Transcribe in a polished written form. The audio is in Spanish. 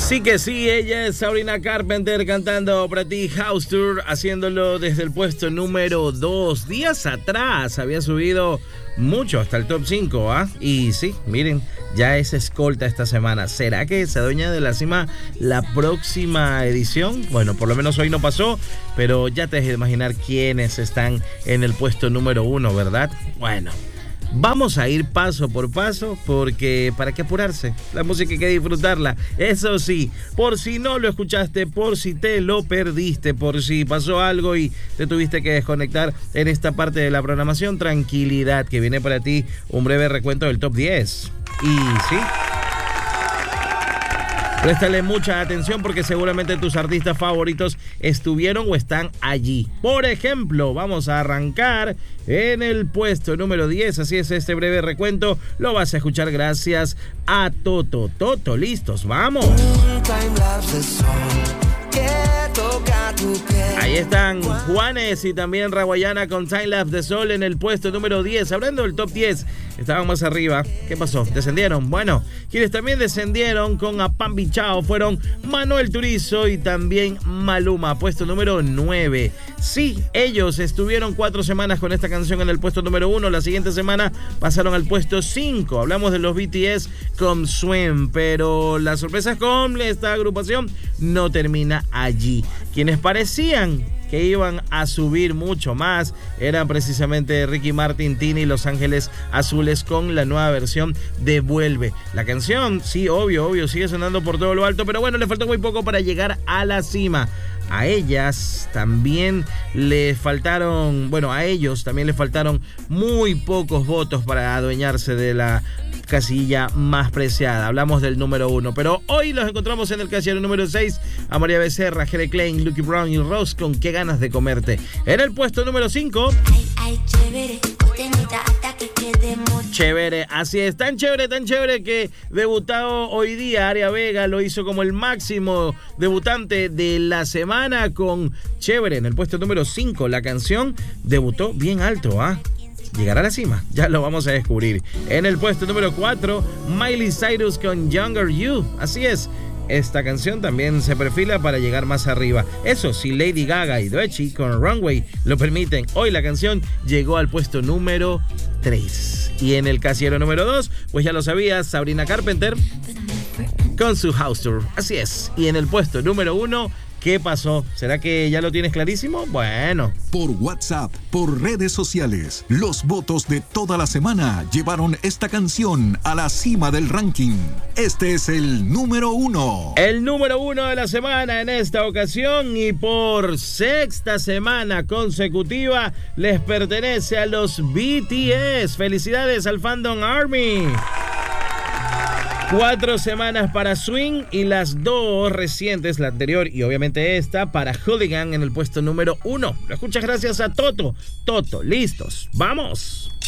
Sí que sí, ella es Sabrina Carpenter cantando para ti House Tour, haciéndolo desde el puesto número 2. Días atrás había subido mucho hasta el top 5, ¿ah? Y sí, miren, ya es escolta esta semana. ¿Será que se adueña de la cima la próxima edición? Bueno, por lo menos hoy no pasó, pero ya te dejes de imaginar quiénes están en el puesto número 1, ¿verdad? Bueno, vamos a ir paso por paso porque para qué apurarse, la música hay que disfrutarla. Eso sí, por si no lo escuchaste, por si te lo perdiste, por si pasó algo y te tuviste que desconectar en esta parte de la programación, tranquilidad, que viene para ti un breve recuento del top 10. Y sí, préstale mucha atención porque seguramente tus artistas favoritos estuvieron o están allí. Por ejemplo, vamos a arrancar en el puesto número 10. Así es, este breve recuento lo vas a escuchar gracias a Toto. Toto, listos, vamos. Ahí están Juanes y también Raguayana con Time Lapse de Sol en el puesto número 10. Hablando del top 10, estaban más arriba. ¿Qué pasó? ¿Descendieron? Bueno, quienes también descendieron con Apambi Chao fueron Manuel Turizo y también Maluma, puesto número 9. Sí, ellos estuvieron 4 semanas con esta canción en el puesto número 1. La siguiente semana pasaron al puesto 5. Hablamos de los BTS con Swim, pero la sorpresa con esta agrupación no termina allí. Quienes parecían que iban a subir mucho más eran precisamente Ricky Martin, Tini y Los Ángeles Azules con la nueva versión de Vuelve. La canción, sí, obvio, sigue sonando por todo lo alto, pero bueno, le faltó muy poco para llegar a la cima. A ellas también le faltaron, a ellos también le faltaron muy pocos votos para adueñarse de la casilla más preciada. Hablamos del número 1, pero hoy los encontramos en el casillero número 6 a María Becerra, Jere Klein, Lucky Brown y Ross con Qué ganas de comerte. En el puesto número 5, chévere, así es, tan chévere que debutado hoy día Aria Vega lo hizo como el máximo debutante de la semana con Chévere en el puesto número 5. La canción debutó bien alto, ¿ah? ¿Llegará a la cima? Ya lo vamos a descubrir. En el puesto número 4, Miley Cyrus con Younger You. Así es, esta canción también se perfila para llegar más arriba. Eso sí, Lady Gaga y Doechii con Runway lo permiten. Hoy la canción llegó al puesto número 3. Y en el casillero número 2, pues ya lo sabías, Sabrina Carpenter con su House Tour. Así es. Y en el puesto número 1, ¿qué pasó? ¿Será que ya lo tienes clarísimo? Bueno. Por WhatsApp, por redes sociales, los votos de toda la semana llevaron esta canción a la cima del ranking. Este es el número 1. El número 1 de la semana en esta ocasión y por sexta semana consecutiva les pertenece a los BTS. Felicidades al Fandom Army. 4 semanas para Swing y las 2 recientes, la anterior y obviamente esta, para Hooligan en el puesto número 1. Lo escuchas gracias a Toto. Toto, listos, ¡vamos!